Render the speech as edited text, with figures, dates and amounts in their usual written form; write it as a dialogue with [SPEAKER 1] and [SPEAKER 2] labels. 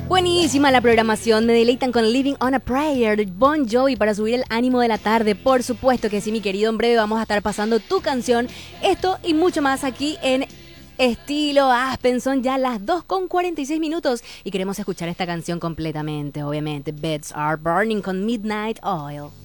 [SPEAKER 1] Buenísima la programación, me deleitan con Living on a Prayer de Bon Jovi para subir el ánimo de la tarde. Por supuesto que sí, mi querido, en breve vamos a estar pasando tu canción, esto y mucho más aquí en Estilo Aspen. Son ya las 2:46 y queremos escuchar esta canción completamente, obviamente. Beds Are Burning con Midnight Oil.